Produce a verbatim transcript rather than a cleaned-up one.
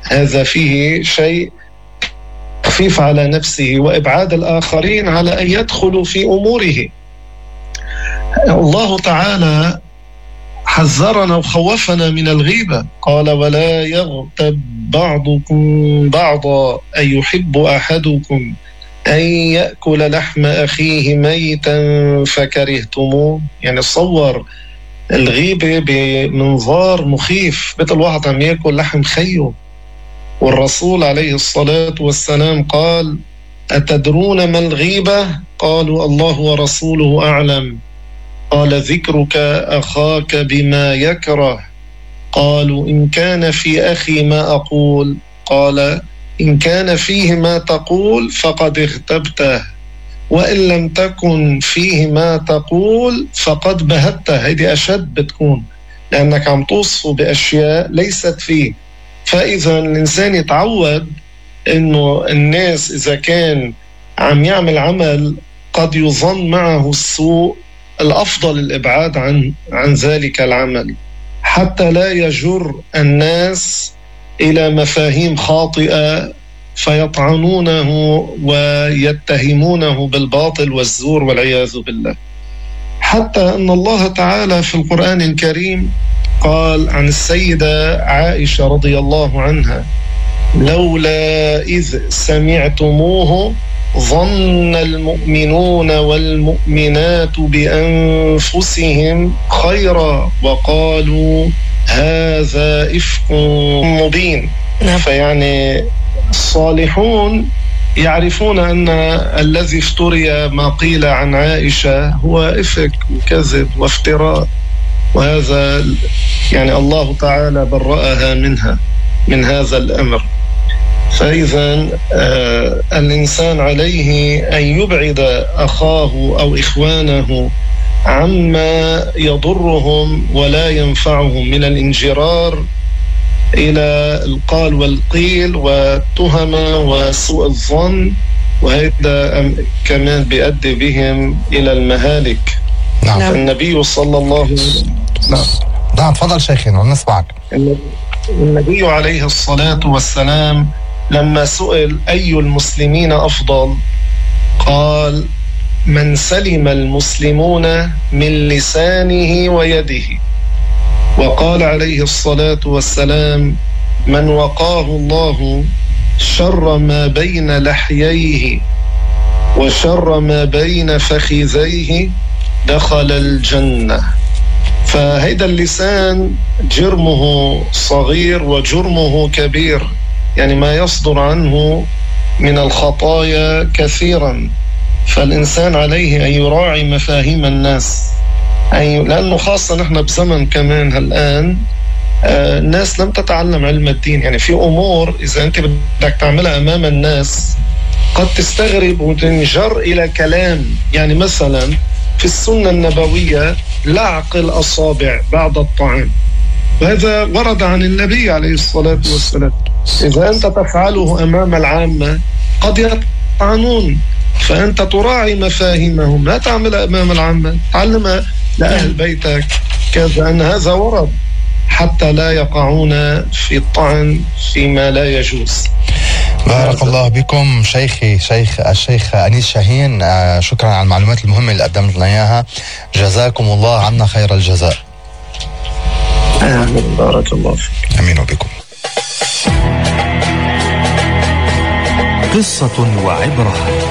هذا فيه شيء تخفيف على نفسه وإبعاد الآخرين على أن يدخلوا في أموره. الله تعالى حذرنا وخوفنا من الغيبة، قال ولا يغتب بعضكم بعضا أن يحب أحدكم أن يأكل لحم أخيه ميتا فكرهتموه. يعني صور الغيبة بمنظار مخيف، مثل واحد عم يأكل لحم خيه. والرسول عليه الصلاة والسلام قال أتدرون ما الغيبة؟ قالوا الله ورسوله أعلم. قال ذكرك أخاك بما يكره. قالوا إن كان في أخي ما أقول. قال إن كان فيه ما تقول فقد اغتبته، وإن لم تكن فيه ما تقول فقد بهته. هذه أشد بتكون، لأنك عم توصفه بأشياء ليست فيه. فإذا الإنسان يتعود إنه الناس إذا كان عم يعمل عمل قد يظن معه السوء، الأفضل الإبعاد عن عن ذلك العمل حتى لا يجر الناس إلى مفاهيم خاطئة فيطعنونه ويتهمونه بالباطل والزور والعياذ بالله. حتى أن الله تعالى في القرآن الكريم قال عن السيدة عائشة رضي الله عنها لولا إذ سمعتموه ظن المؤمنون والمؤمنات بأنفسهم خيرا وقالوا هذا إفك مبين. فيعني الصالحون يعرفون أن الذي افتري ما قيل عن عائشة هو إفك وكذب وافتراء، وهذا يعني الله تعالى برأها منها من هذا الأمر. فإذا آه الإنسان عليه أن يبعد أخاه أو إخوانه عما يضرهم ولا ينفعهم من الانجرار إلى القال والقيل والتهمة وسوء الظن، وهذا كمان بيؤدي بهم إلى المهالك. نعم. النبي صلى الله عليه وسلم نعم نعم تفضل شيخنا ونسمعك. النبي عليه الصلاة والسلام لما سئل أي المسلمين أفضل قال من سلم المسلمون من لسانه ويده. وقال عليه الصلاة والسلام من وقاه الله شر ما بين لحييه وشر ما بين فخذيه دخل الجنة. فهذا اللسان جرمه صغير وجرمه كبير، يعني ما يصدر عنه من الخطايا كثيرا. فالإنسان عليه أن يراعي مفاهيم الناس، أي لأنه خاصة نحن بزمن كمان الآن آه الناس لم تتعلم علم الدين. يعني في أمور إذا أنت بدك تعملها أمام الناس قد تستغرب وتنجر إلى كلام. يعني مثلا في السنة النبوية لعق الأصابع بعد الطعام، وهذا ورد عن النبي عليه الصلاة والسلام. إذا أنت تفعله أمام العامة قد يطعنون، فأنت تراعي مفاهيمهم، لا تعملها أمام العامة، تعلمها لأهل بيتك كذا، أن هذا ورد حتى لا يقعون في الطعن فيما لا يجوز. بارك الله بكم شيخي شيخ الشيخ أنيس شاهين، شكرا على المعلومات المهمة اللي قدمت لنا إياها، جزاكم الله عنا خير الجزاء. آمين بارك الله فيك. أمين وبكم. قصة وعبرة